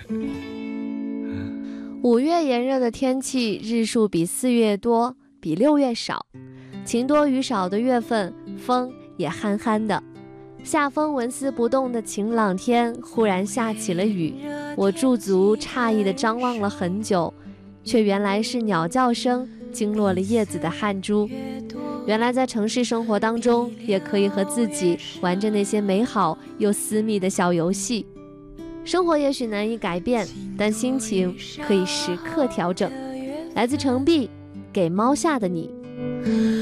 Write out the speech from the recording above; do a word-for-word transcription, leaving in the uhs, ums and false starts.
五月炎热的天气，日数比四月多，比六月少。晴多雨少的月份，风也憨憨的。夏风纹丝不动的晴朗天，忽然下起了雨。我驻足诧异地张望了很久，却原来是鸟叫声惊落了叶子的汗珠。原来在城市生活当中，也可以和自己玩着那些美好又私密的小游戏。生活也许难以改变，但心情可以时刻调整。来自程璧，给猫下的你。